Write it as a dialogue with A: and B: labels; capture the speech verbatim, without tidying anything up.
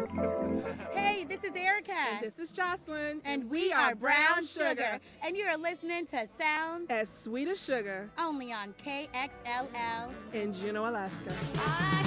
A: Hey, this is Erica.
B: And this is Jocelyn.
A: And we are Brown Sugar. And you are listening to Sounds
B: as Sweet as Sugar.
A: Only on K X L L
B: in Juneau, Alaska.
A: I